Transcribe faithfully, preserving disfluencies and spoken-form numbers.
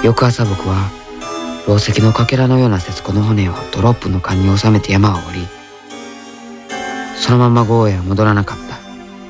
翌朝僕はろう石のかけらのような節子の骨をドロップの缶に収めて山を降り、そのまま郷へは戻らなかった。